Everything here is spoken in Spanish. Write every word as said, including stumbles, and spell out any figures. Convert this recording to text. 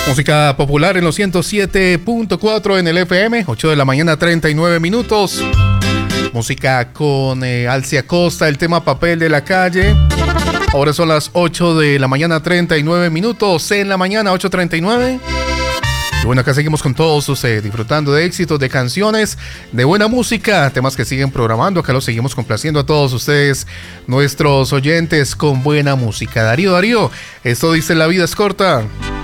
Música popular en los ciento siete punto cuatro en el F M, ocho de la mañana, treinta y nueve minutos. Música con eh, Alcia Costa, el tema Papel de la Calle. Ahora son las ocho de la mañana, treinta y nueve minutos. En la mañana, ocho treinta y nueve. Y bueno, acá seguimos con todos ustedes, disfrutando de éxitos, de canciones, de buena música, temas que siguen programando. Acá los seguimos complaciendo a todos ustedes, nuestros oyentes, con buena música. Darío, Darío, esto dice La vida es corta.